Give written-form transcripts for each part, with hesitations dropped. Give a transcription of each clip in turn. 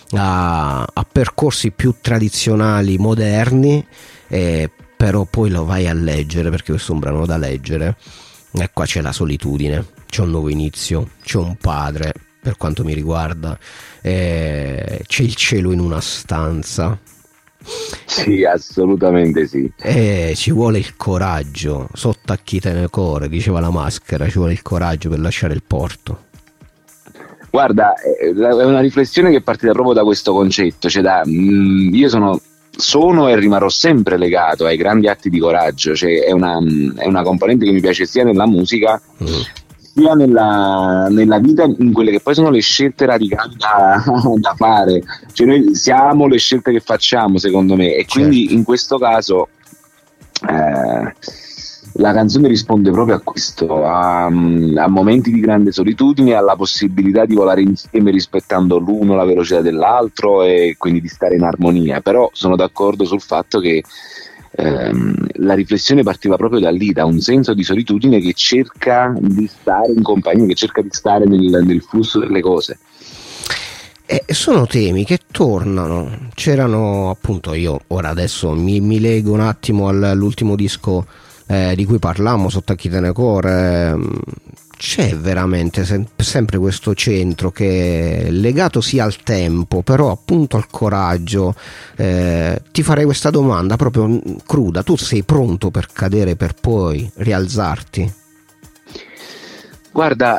a percorsi più tradizionali, moderni, però poi lo vai a leggere, perché questo è un brano da leggere, e qua c'è la solitudine, c'è un nuovo inizio, c'è un padre, per quanto mi riguarda, c'è il cielo in una stanza. Sì, assolutamente sì. Ci vuole il coraggio, sottacchite nel cuore, diceva la Maschera, ci vuole il coraggio per lasciare il porto. Guarda, è una riflessione che è partita proprio da questo concetto, cioè io sono e rimarrò sempre legato ai grandi atti di coraggio, cioè è una componente che mi piace sia nella musica sia nella vita, in quelle che poi sono le scelte radicali da fare, cioè noi siamo le scelte che facciamo, secondo me, e quindi in questo caso la canzone risponde proprio a questo, a momenti di grande solitudine, alla possibilità di volare insieme rispettando l'uno la velocità dell'altro e quindi di stare in armonia. Però sono d'accordo sul fatto che la riflessione partiva proprio da lì, da un senso di solitudine che cerca di stare in compagnia, che cerca di stare nel flusso delle cose. Sono temi che tornano, c'erano appunto, io ora adesso mi lego un attimo all'ultimo disco di cui parlammo, Sottacchite ne core. C'è veramente sempre questo centro che è legato sia al tempo, però appunto al coraggio. Ti farei questa domanda proprio cruda: tu sei pronto per cadere per poi rialzarti? Guarda,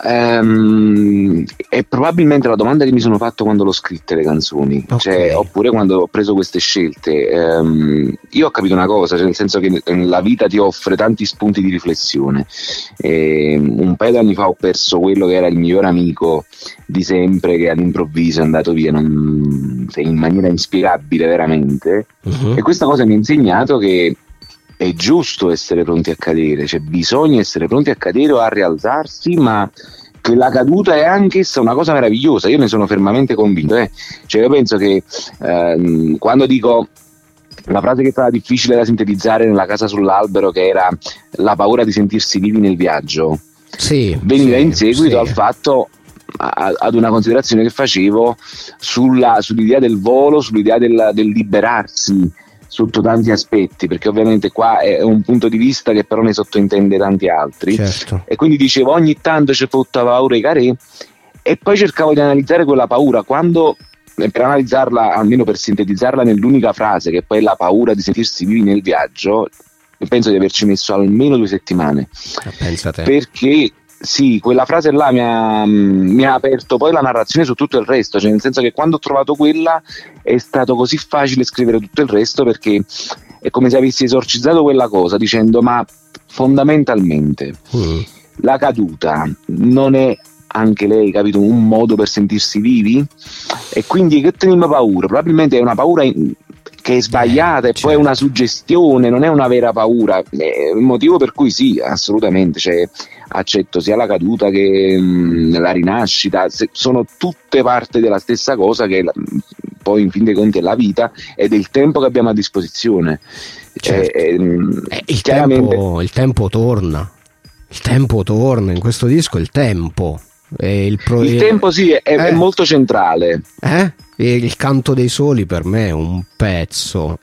è probabilmente la domanda che mi sono fatto quando l'ho scritte le canzoni, Okay. cioè, oppure quando ho preso queste scelte. Io ho capito una cosa, cioè nel senso che la vita ti offre tanti spunti di riflessione. Un paio d'anni fa ho perso quello che era il miglior amico di sempre, che all'improvviso è andato via in maniera inspiegabile veramente, e questa cosa mi ha insegnato che è giusto essere pronti a cadere, cioè bisogna essere pronti a cadere o a rialzarsi, ma che la caduta è anch'essa una cosa meravigliosa. Io ne sono fermamente convinto, Cioè io penso che quando dico la frase che è stata difficile da sintetizzare nella casa sull'albero, che era la paura di sentirsi vivi nel viaggio, veniva in seguito al fatto, ad una considerazione che facevo sull'idea del volo, sull'idea del liberarsi sotto tanti aspetti, perché ovviamente qua è un punto di vista che però ne sottointende tanti altri. Certo. E quindi dicevo, ogni tanto c'è tutta paura di caré, e poi cercavo di analizzare quella paura, quando, per analizzarla, almeno per sintetizzarla nell'unica frase che poi è la paura di sentirsi vivi nel viaggio, penso di averci messo almeno 2 settimane. Pensate. Perché sì, quella frase là mi ha aperto poi la narrazione su tutto il resto, cioè nel senso che quando ho trovato quella è stato così facile scrivere tutto il resto, perché è come se avessi esorcizzato quella cosa dicendo: ma fondamentalmente la caduta non è anche lei, capito, un modo per sentirsi vivi? E quindi che teniamo paura? Probabilmente è una paura che è sbagliata, e poi è una suggestione, non è una vera paura. È il motivo per cui sì, assolutamente, cioè, accetto sia la caduta che la rinascita, sono tutte parte della stessa cosa, che poi in fin dei conti è la vita ed è il tempo che abbiamo a disposizione. Certo. Il tempo torna, in questo disco il tempo tempo sì, è molto centrale. Il Canto dei Soli per me è un pezzo,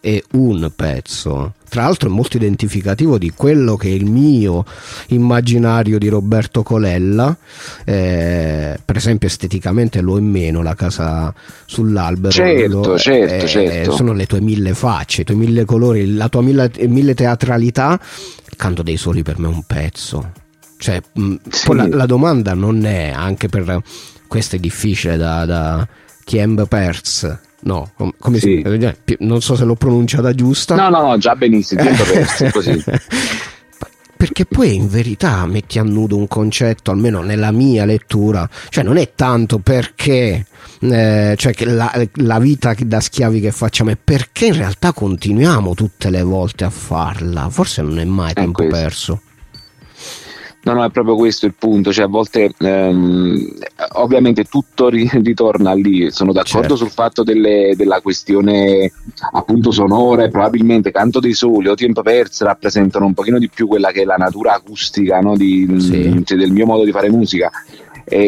tra l'altro è molto identificativo di quello che è il mio immaginario di Roberto Colella. Per esempio esteticamente lo è meno La casa sull'albero, certo. Sono le tue 1000 facce, i tuoi 1000 colori, la tua 1000 teatralità. Il Canto dei Soli per me è un pezzo, cioè poi la domanda non è, anche per questo è difficile da Tiemb Perz, no, come si dice? Non so se l'ho pronunciata giusta. No, già benissimo, Tiemb Perz, così. Perché poi in verità metti a nudo un concetto, almeno nella mia lettura, cioè non è tanto perché cioè che la vita da schiavi che facciamo, è perché in realtà continuiamo tutte le volte a farla. Forse non è mai tempo perso. No, è proprio questo il punto, cioè a volte ovviamente tutto ritorna lì. Sono d'accordo sul fatto della questione appunto sonora, e probabilmente Canto dei Soli o Tiemp Perz rappresentano un pochino di più quella che è la natura acustica, no? Cioè, del mio modo di fare musica,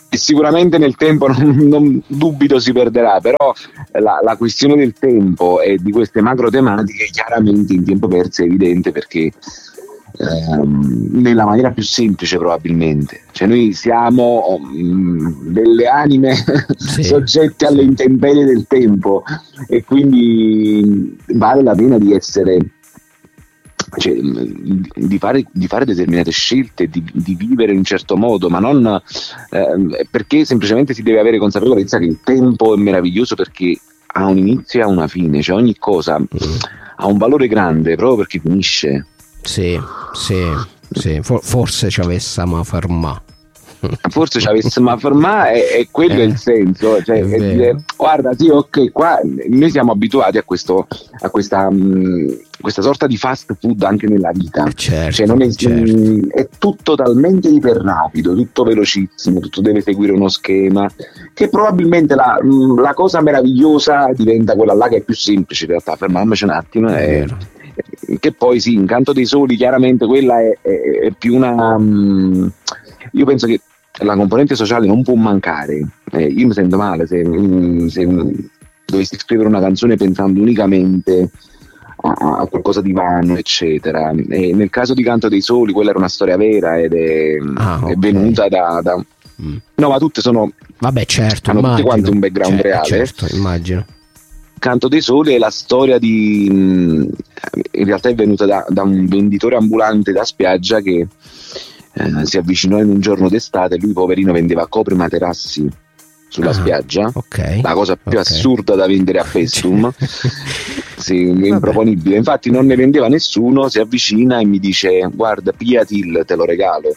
sicuramente nel tempo non dubito si perderà, però la questione del tempo e di queste macro tematiche chiaramente in tempo perso è evidente, perché nella maniera più semplice probabilmente, cioè noi siamo delle anime soggette alle intemperie del tempo, e quindi vale la pena di essere, cioè, di fare determinate scelte, di vivere in un certo modo, ma non perché semplicemente si deve avere consapevolezza che il tempo è meraviglioso, perché ha un inizio e ha una fine, cioè ogni cosa ha un valore grande proprio perché finisce. Sì, forse ci avessimo a fermare. Forse ci avessimo a fermare, e quello è il senso, cioè, dire, guarda, sì, ok, qua noi siamo abituati a questa sorta di fast food anche nella vita, certo, cioè è tutto talmente iperrapido, tutto velocissimo, tutto deve seguire uno schema, che probabilmente la cosa meravigliosa diventa quella là che è più semplice in realtà. Fermiamoci un attimo, che poi sì, Incanto dei Soli chiaramente quella è più una io penso che la componente sociale non può mancare. Io mi sento male se dovessi scrivere una canzone pensando unicamente a qualcosa di vano, eccetera. E nel caso di Canto dei Soli quella era una storia vera ed è venuta da no, ma tutte sono, vabbè, certo, hanno tutte quante un background reale. Certo, immagino. Canto dei Soli è la storia in realtà è venuta da un venditore ambulante da spiaggia che si avvicinò in un giorno d'estate. Lui, poverino, vendeva copri materassi sulla spiaggia, la cosa più assurda da vendere a Pestum. Sì, improponibile. Infatti non ne vendeva nessuno. Si avvicina e mi dice: guarda, pigliati te lo regalo,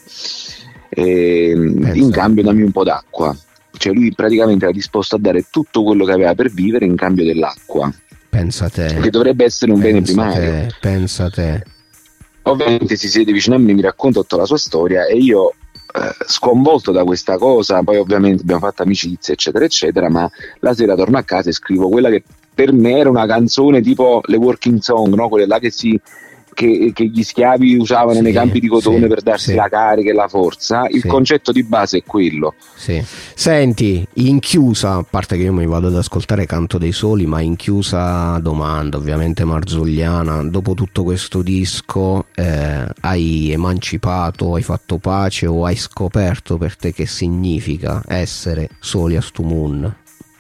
in cambio dammi un po' d'acqua. Cioè lui praticamente era disposto a dare tutto quello che aveva per vivere in cambio dell'acqua. Pensa te. Che dovrebbe essere un bene primario. Pensa te. Ovviamente si siede vicino a me, mi racconta tutta la sua storia, e io sconvolto da questa cosa, poi ovviamente abbiamo fatto amicizia, eccetera eccetera, ma la sera torno a casa e scrivo quella che per me era una canzone tipo le working song, no? Quelle là che gli schiavi usavano nei campi di cotone per darsi la carica e la forza. Il concetto di base è quello. Senti, in chiusa, a parte che io mi vado ad ascoltare Canto dei Soli, ma in chiusa domanda, ovviamente marzulliana: dopo tutto questo disco hai emancipato, hai fatto pace, o hai scoperto per te che significa essere soli a stu moon?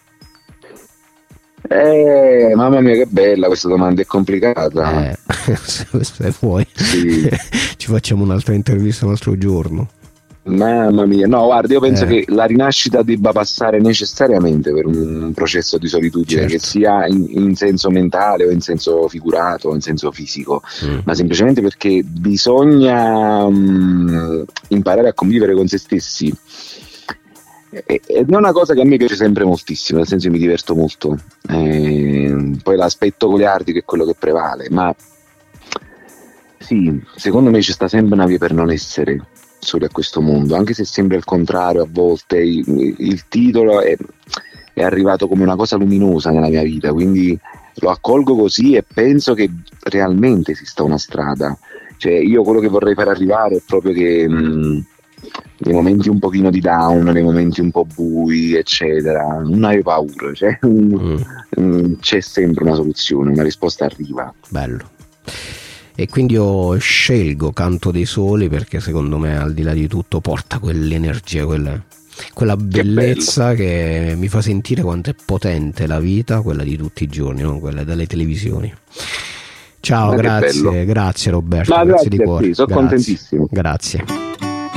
Mamma mia, che bella questa domanda, è complicata. Se vuoi ci facciamo un'altra intervista un altro giorno. Mamma mia, no, guarda, io penso che la rinascita debba passare necessariamente per un processo di solitudine, che sia in senso mentale o in senso figurato o in senso fisico, ma semplicemente perché bisogna imparare a convivere con se stessi. Ed è una cosa che a me piace sempre moltissimo, nel senso che mi diverto molto, poi l'aspetto goliardico è quello che prevale, ma sì, secondo me ci sta sempre una via per non essere soli a questo mondo, anche se sembra il contrario a volte. Il titolo è arrivato come una cosa luminosa nella mia vita, quindi lo accolgo così e penso che realmente esista una strada. Cioè, io quello che vorrei far arrivare è proprio che nei momenti un pochino di down, nei momenti un po' bui, eccetera, non hai paura, cioè, c'è sempre una soluzione, una risposta arriva. Bello. E quindi io scelgo Canto dei Soli perché secondo me, al di là di tutto, porta quell'energia, quella bellezza che mi fa sentire quanto è potente la vita, quella di tutti i giorni, non quella delle televisioni. Ciao, grazie Roberto, grazie di cuore. Sono contentissimo. Grazie.